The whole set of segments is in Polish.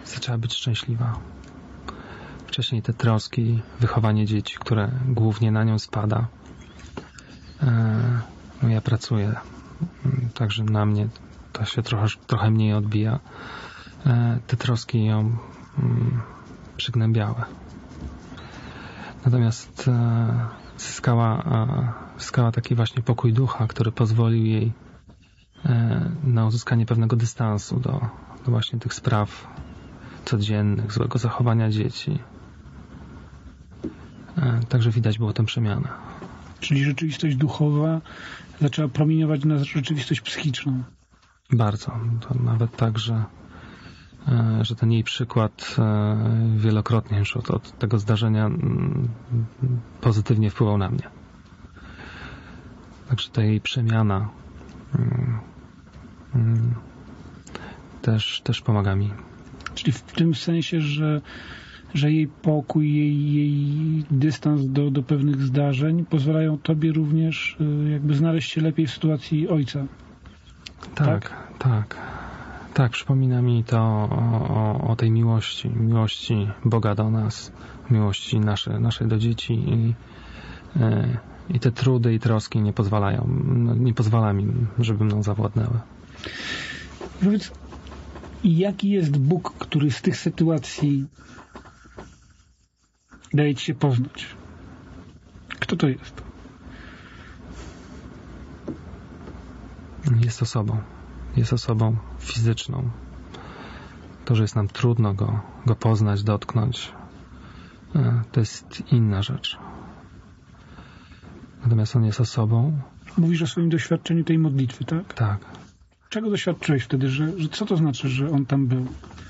zaczęła być szczęśliwa. Wcześniej te troski, wychowanie dzieci, które głównie na nią spada. No ja pracuję, także na mnie to się trochę mniej odbija. Te troski ją przygnębiały. Natomiast zyskała taki właśnie pokój ducha, który pozwolił jej na uzyskanie pewnego dystansu do właśnie tych spraw codziennych, złego zachowania dzieci. Także widać było tę przemianę. Czyli rzeczywistość duchowa zaczęła promieniować na rzeczywistość psychiczną. Bardzo. To nawet tak, że ten jej przykład wielokrotnie już od tego zdarzenia pozytywnie wpływał na mnie. Także ta jej przemiana też pomaga mi. Czyli w tym sensie, że jej pokój, jej dystans do pewnych zdarzeń pozwalają tobie również jakby znaleźć się lepiej w sytuacji ojca. Tak, przypomina mi to o tej miłości Boga do nas, miłości naszej do dzieci i te trudy i troski nie pozwala mi, żeby mną zawładnęły. Powiedz, jaki jest Bóg, który z tych sytuacji daje ci się poznać? Kto to jest? Jest osobą fizyczną. To, że jest nam trudno go poznać, dotknąć, to jest inna rzecz. Natomiast on jest osobą. Mówisz o swoim doświadczeniu tej modlitwy, tak? Tak. Czego doświadczyłeś wtedy? Że co to znaczy, że on tam był?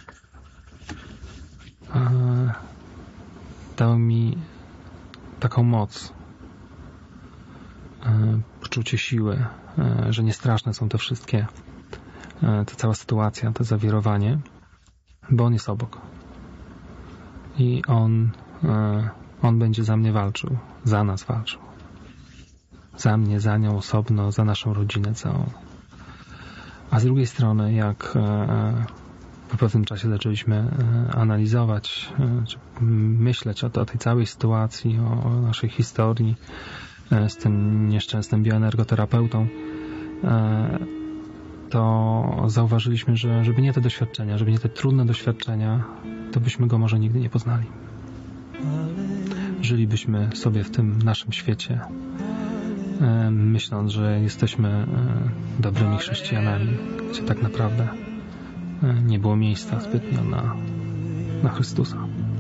Dał mi taką moc, poczucie siły, że nie straszne są te wszystkie, ta cała sytuacja, to zawirowanie, bo on jest obok. I on będzie za mnie walczył, za nas walczył. Za mnie, za nią osobno, za naszą rodzinę całą. A z drugiej strony, jak po pewnym czasie zaczęliśmy analizować, czy myśleć o tej całej sytuacji, o naszej historii z tym nieszczęsnym bioenergoterapeutą, to zauważyliśmy, że żeby nie te doświadczenia, żeby nie te trudne doświadczenia, to byśmy go może nigdy nie poznali. Żylibyśmy sobie w tym naszym świecie, myśląc, że jesteśmy dobrymi chrześcijanami, gdzie tak naprawdę nie było miejsca zbytnio na Chrystusa.